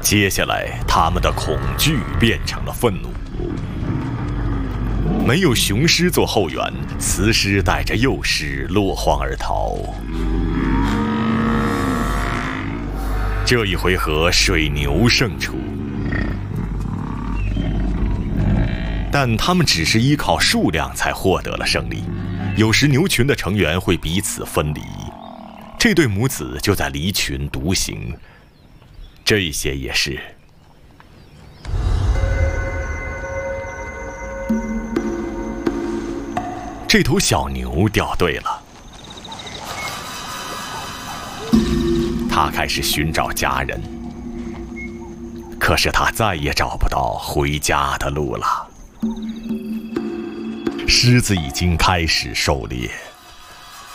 接下来，他们的恐惧变成了愤怒。没有雄狮做后援，雌狮带着幼狮落荒而逃。这一回合，水牛胜出，但他们只是依靠数量才获得了胜利。有时牛群的成员会彼此分离，这对母子就在离群独行。这些也是。这头小牛掉队了，它开始寻找家人，可是它再也找不到回家的路了。狮子已经开始狩猎。